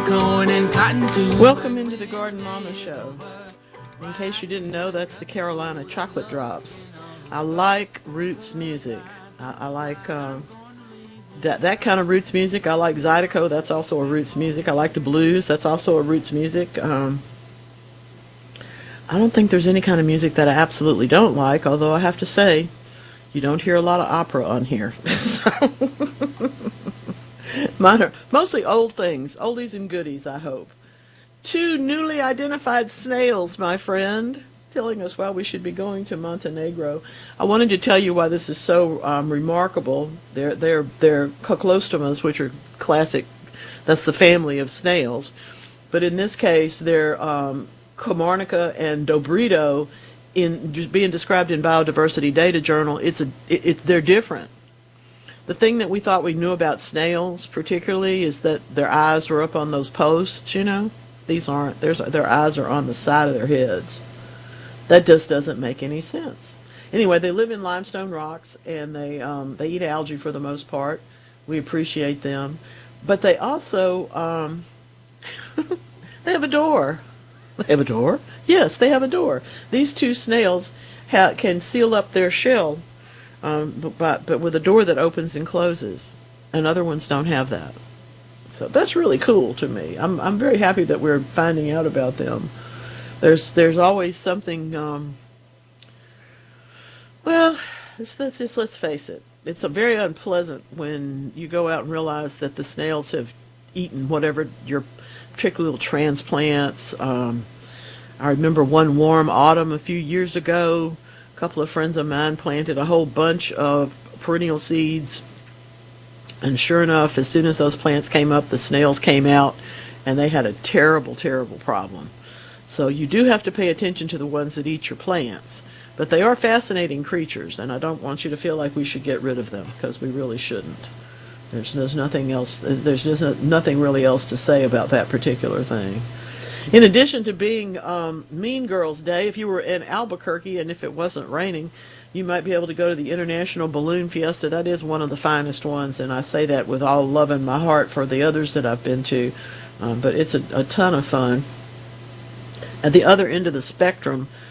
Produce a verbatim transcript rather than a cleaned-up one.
corn and cotton too. Welcome into the Garden Mama Show. In case you didn't know, that's the Carolina Chocolate Drops. I like roots music. I, I like um, that that kind of roots music. I like Zydeco. That's also a roots music. I like the blues. That's also a roots music. Um, I don't think there's any kind of music that I absolutely don't like. Although I have to say, you don't hear a lot of opera on here. So mine are mostly old things, oldies and goodies. I hope. Two newly identified snails, my friend, telling us why we should be going to Montenegro. I wanted to tell you why this is so um, remarkable. They're, they're, they're Coclostomas, which are classic, that's the family of snails. But in this case, they're um, Comarnica and Dobrito, in just being described in Biodiversity Data Journal. It's a, it, it's they're different. The thing that we thought we knew about snails, particularly, is that their eyes were up on those posts, you know? These aren't. There's, their eyes are on the side of their heads. That just doesn't make any sense. Anyway, they live in limestone rocks, and they um, they eat algae for the most part. We appreciate them. But they also, um, they have a door. They have a door? Yes, they have a door. These two snails ha- can seal up their shell, um, but, but with a door that opens and closes. And other ones don't have that. So that's really cool to me. I'm I'm very happy that we're finding out about them. There's there's always something. Um, well, let's, let's just let's face it. It's a very unpleasant when you go out and realize that the snails have eaten whatever your particular little transplants. Um, I remember one warm autumn a few years ago. A couple of friends of mine planted a whole bunch of perennial seeds. And sure enough, as soon as those plants came up, the snails came out, and they had a terrible, terrible problem. So you do have to pay attention to the ones that eat your plants. But they are fascinating creatures, and I don't want you to feel like we should get rid of them, because we really shouldn't. There's, there's nothing else, there's just nothing really else to say about that particular thing. In addition to being um, Mean Girls Day, if you were in Albuquerque and if it wasn't raining, you might be able to go to the International Balloon Fiesta. That is one of the finest ones, and I say that with all love in my heart for the others that I've been to. Um, but it's a, a ton of fun. At the other end of the spectrum,